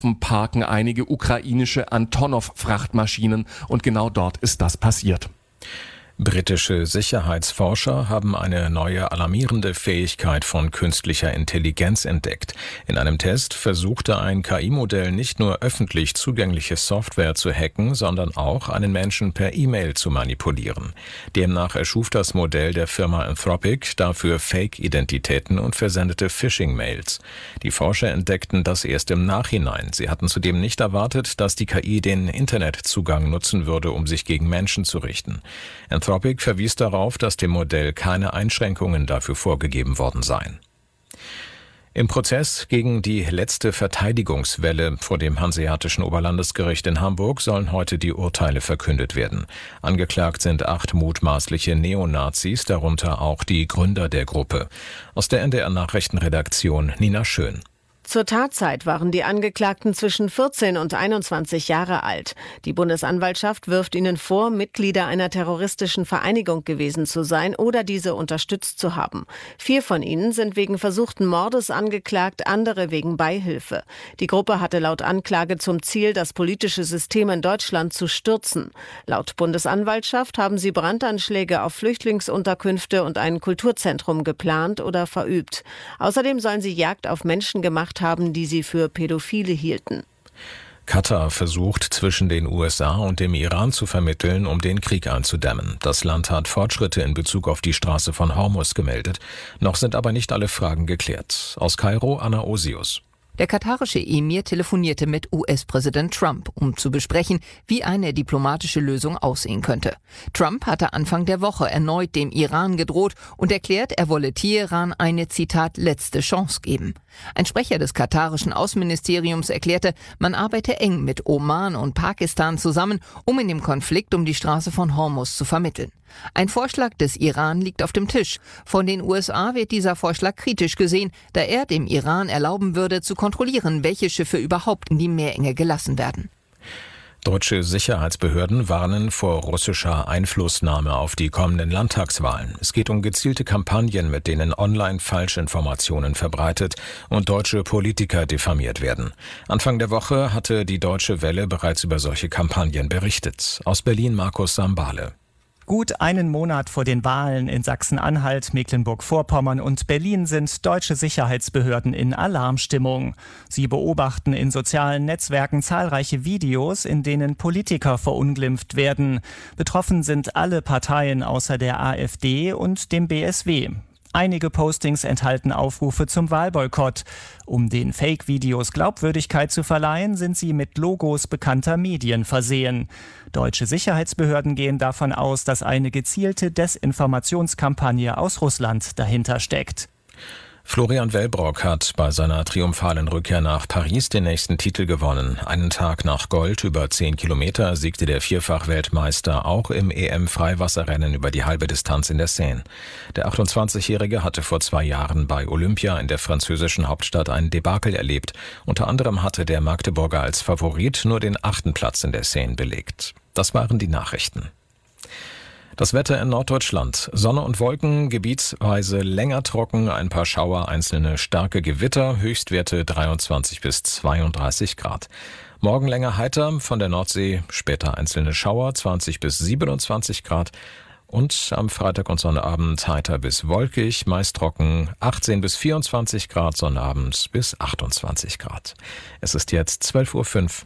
parken einige ukrainische Antonov-Frachtmaschinen und genau dort ist das passiert. Britische Sicherheitsforscher haben eine neue alarmierende Fähigkeit von künstlicher Intelligenz entdeckt. In einem Test versuchte ein KI-Modell nicht nur öffentlich zugängliche Software zu hacken, sondern auch einen Menschen per E-Mail zu manipulieren. Demnach erschuf das Modell der Firma Anthropic dafür Fake-Identitäten und versendete Phishing-Mails. Die Forscher entdeckten das erst im Nachhinein. Sie hatten zudem nicht erwartet, dass die KI den Internetzugang nutzen würde, um sich gegen Menschen zu richten. Anthropic verwies darauf, dass dem Modell keine Einschränkungen dafür vorgegeben worden seien. Im Prozess gegen die letzte Verteidigungswelle vor dem Hanseatischen Oberlandesgericht in Hamburg sollen heute die Urteile verkündet werden. Angeklagt sind 8 mutmaßliche Neonazis, darunter auch die Gründer der Gruppe. Aus der NDR-Nachrichtenredaktion Nina Schön. Zur Tatzeit waren die Angeklagten zwischen 14 und 21 Jahre alt. Die Bundesanwaltschaft wirft ihnen vor, Mitglieder einer terroristischen Vereinigung gewesen zu sein oder diese unterstützt zu haben. 4 von ihnen sind wegen versuchten Mordes angeklagt, andere wegen Beihilfe. Die Gruppe hatte laut Anklage zum Ziel, das politische System in Deutschland zu stürzen. Laut Bundesanwaltschaft haben sie Brandanschläge auf Flüchtlingsunterkünfte und ein Kulturzentrum geplant oder verübt. Außerdem sollen sie Jagd auf Menschen gemacht haben, die sie für Pädophile hielten. Katar versucht, zwischen den USA und dem Iran zu vermitteln, um den Krieg einzudämmen. Das Land hat Fortschritte in Bezug auf die Straße von Hormuz gemeldet. Noch sind aber nicht alle Fragen geklärt. Aus Kairo, Anna Osius. Der katarische Emir telefonierte mit US-Präsident Trump, um zu besprechen, wie eine diplomatische Lösung aussehen könnte. Trump hatte Anfang der Woche erneut dem Iran gedroht und erklärt, er wolle Teheran eine, Zitat, letzte Chance geben. Ein Sprecher des katarischen Außenministeriums erklärte, man arbeite eng mit Oman und Pakistan zusammen, um in dem Konflikt um die Straße von Hormuz zu vermitteln. Ein Vorschlag des Iran liegt auf dem Tisch. Von den USA wird dieser Vorschlag kritisch gesehen, da er dem Iran erlauben würde, zu kontrollieren, welche Schiffe überhaupt in die Meerenge gelassen werden. Deutsche Sicherheitsbehörden warnen vor russischer Einflussnahme auf die kommenden Landtagswahlen. Es geht um gezielte Kampagnen, mit denen online Falschinformationen verbreitet und deutsche Politiker diffamiert werden. Anfang der Woche hatte die Deutsche Welle bereits über solche Kampagnen berichtet. Aus Berlin Markus Sambale. Gut einen Monat vor den Wahlen in Sachsen-Anhalt, Mecklenburg-Vorpommern und Berlin sind deutsche Sicherheitsbehörden in Alarmstimmung. Sie beobachten in sozialen Netzwerken zahlreiche Videos, in denen Politiker verunglimpft werden. Betroffen sind alle Parteien außer der AfD und dem BSW. Einige Postings enthalten Aufrufe zum Wahlboykott. Um den Fake-Videos Glaubwürdigkeit zu verleihen, sind sie mit Logos bekannter Medien versehen. Deutsche Sicherheitsbehörden gehen davon aus, dass eine gezielte Desinformationskampagne aus Russland dahinter steckt. Florian Wellbrock hat bei seiner triumphalen Rückkehr nach Paris den nächsten Titel gewonnen. Einen Tag nach Gold über 10 Kilometer siegte der Vierfach-Weltmeister auch im EM-Freiwasserrennen über die halbe Distanz in der Seine. Der 28-Jährige hatte vor 2 Jahren bei Olympia in der französischen Hauptstadt ein Debakel erlebt. Unter anderem hatte der Magdeburger als Favorit nur den 8. Platz in der Seine belegt. Das waren die Nachrichten. Das Wetter in Norddeutschland. Sonne und Wolken, gebietsweise länger trocken, ein paar Schauer, einzelne starke Gewitter, Höchstwerte 23 bis 32 Grad. Morgen länger heiter, von der Nordsee später einzelne Schauer, 20 bis 27 Grad. Und am Freitag und Sonnabend heiter bis wolkig, meist trocken, 18 bis 24 Grad, Sonnabend bis 28 Grad. Es ist jetzt 12:05 Uhr.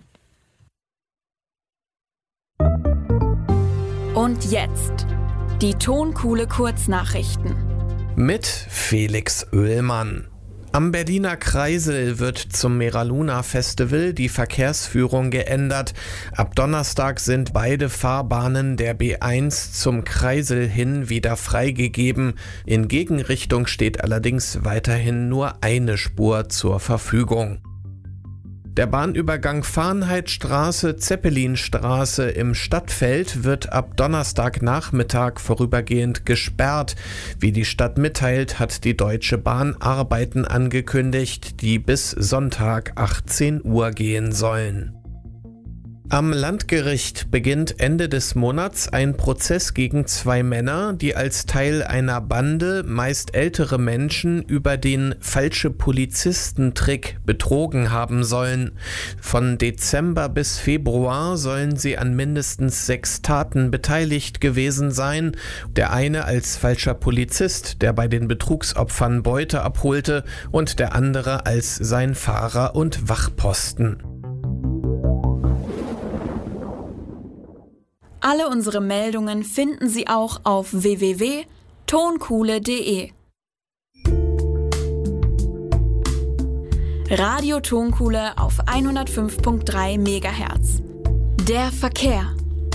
Und jetzt die Tonkuhle Kurznachrichten mit Felix Oehlmann. Am Berliner Kreisel wird zum Meraluna Festival die Verkehrsführung geändert. Ab Donnerstag sind beide Fahrbahnen der B1 zum Kreisel hin wieder freigegeben. In Gegenrichtung steht allerdings weiterhin nur eine Spur zur Verfügung. Der Bahnübergang Fahrenheitstraße-Zeppelinstraße im Stadtfeld wird ab Donnerstagnachmittag vorübergehend gesperrt. Wie die Stadt mitteilt, hat die Deutsche Bahn Arbeiten angekündigt, die bis Sonntag 18 Uhr gehen sollen. Am Landgericht beginnt Ende des Monats ein Prozess gegen 2 Männer, die als Teil einer Bande meist ältere Menschen über den Falsche-Polizisten-Trick betrogen haben sollen. Von Dezember bis Februar sollen sie an mindestens 6 Taten beteiligt gewesen sein. Der eine als falscher Polizist, der bei den Betrugsopfern Beute abholte, und der andere als sein Fahrer und Wachposten. Alle unsere Meldungen finden Sie auch auf www.tonkuhle.de. Radio Tonkuhle auf 105.3 MHz. Der Verkehr.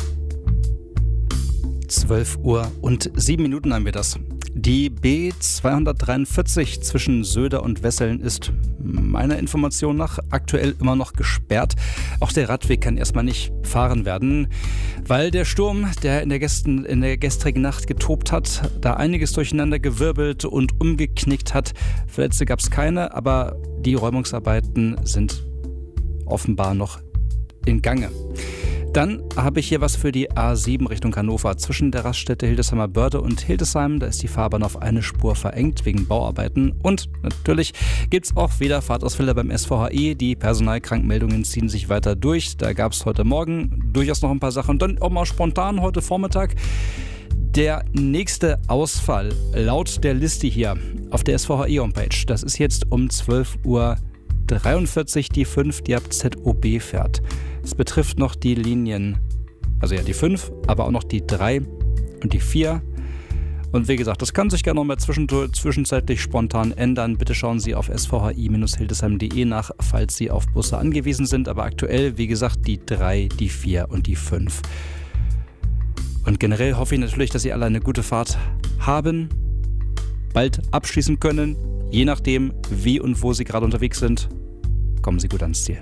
12:07 haben wir das. Die B243 zwischen Söder und Wesseln ist meiner Information nach aktuell immer noch gesperrt. Auch der Radweg kann erstmal nicht befahren werden, weil der Sturm, der in der gestrigen Nacht getobt hat, da einiges durcheinander gewirbelt und umgeknickt hat. Verletzte gab es keine, aber die Räumungsarbeiten sind offenbar noch in Gange. Dann habe ich hier was für die A7 Richtung Hannover. Zwischen der Raststätte Hildesheimer Börde und Hildesheim, da ist die Fahrbahn auf eine Spur verengt wegen Bauarbeiten. Und natürlich gibt es auch wieder Fahrtausfälle beim SVHI. Die Personalkrankmeldungen ziehen sich weiter durch. Da gab es heute Morgen durchaus noch ein paar Sachen. Und dann auch mal spontan heute Vormittag. Der nächste Ausfall laut der Liste hier auf der SVHI-Homepage, das ist jetzt um 12:43 Uhr die 5, die ab ZOB fährt. Es betrifft noch die Linien, also ja die 5, aber auch noch die 3 und die 4. Und wie gesagt, das kann sich gerne noch mal zwischenzeitlich spontan ändern. Bitte schauen Sie auf svhi-hildesheim.de nach, falls Sie auf Busse angewiesen sind. Aber aktuell, wie gesagt, die 3, die 4 und die 5. Und generell hoffe ich natürlich, dass Sie alle eine gute Fahrt haben, bald abschließen können. Je nachdem, wie und wo Sie gerade unterwegs sind, kommen Sie gut ans Ziel.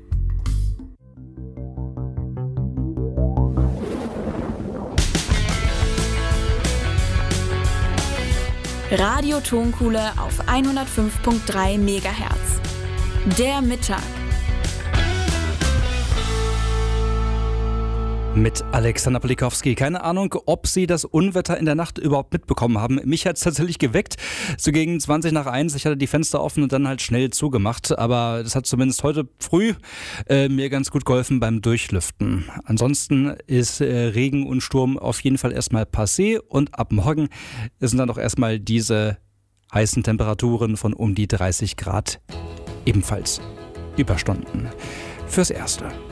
Radio Tonkuhle auf 105.3 MHz. Der Mittag. Mit Alexander Polikowski. Keine Ahnung, ob Sie das Unwetter in der Nacht überhaupt mitbekommen haben. Mich hat es tatsächlich geweckt. So gegen 20:01. Ich hatte die Fenster offen und dann halt schnell zugemacht. Aber das hat zumindest heute früh mir ganz gut geholfen beim Durchlüften. Ansonsten ist Regen und Sturm auf jeden Fall erstmal passé. Und ab morgen sind dann doch erstmal diese heißen Temperaturen von um die 30 Grad ebenfalls überstanden. Fürs Erste.